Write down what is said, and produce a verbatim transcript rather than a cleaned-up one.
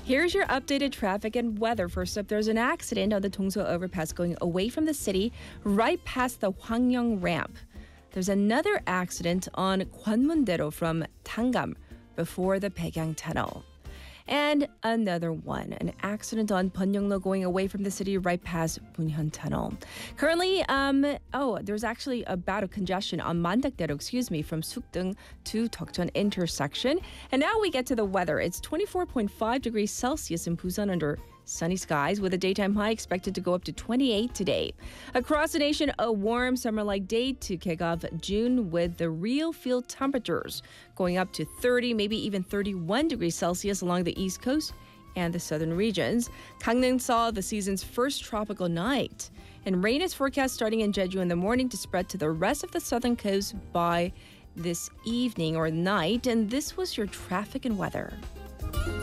Here's your updated traffic and weather. First up, there's an accident on the Dongso overpass going away from the city, right past the Hwangyong ramp. There's another accident on Gwanmun-daero from Tanggam before the Baekyang tunnel. And another one, an accident on Byeongno going away from the city right past Bunhyun Tunnel. Currently, um, oh, there's actually a bout of congestion on Mandak-daero, excuse me, from Sukdeung to Deokjeon intersection. And now we get to the weather. It's twenty-four point five degrees Celsius in Busan under sunny skies with a daytime high expected to go up to twenty-eight today. Across the nation, a warm summer-like day to kick off June with the real field temperatures going up to thirty, maybe even thirty-one degrees Celsius along the east coast and the southern regions. Gangneung saw the season's first tropical night. And rain is forecast starting in Jeju in the morning to spread to the rest of the southern coast by this evening or night. And this was your traffic and weather.